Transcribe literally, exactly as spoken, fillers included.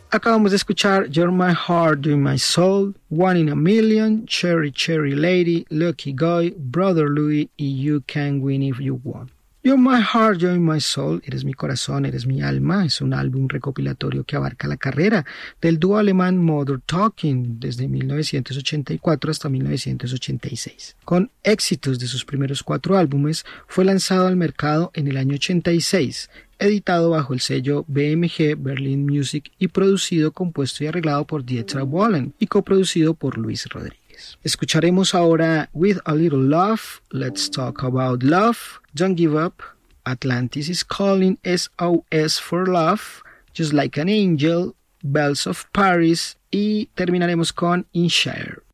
Acabamos de escuchar You're My Heart, You're My Soul, One in a Million, Cherry Cherry Lady, Lucky Guy, Brother Louie y You Can Win If You Want. You're My Heart, You're My Soul, Eres mi corazón, eres mi alma, es un álbum recopilatorio que abarca la carrera del dúo alemán Modern Talking desde mil novecientos ochenta y cuatro hasta mil novecientos ochenta y seis. Con éxitos de sus primeros cuatro álbumes, fue lanzado al mercado en el año ochenta y seis, editado bajo el sello B M G Berlin Music y producido, compuesto y arreglado por Dieter Bohlen y coproducido por Luis Rodríguez. Escucharemos ahora With a Little Love, Let's Talk About Love, Don't Give Up, Atlantis is Calling, S O S for Love, Just Like an Angel, Bells of Paris y terminaremos con In Share.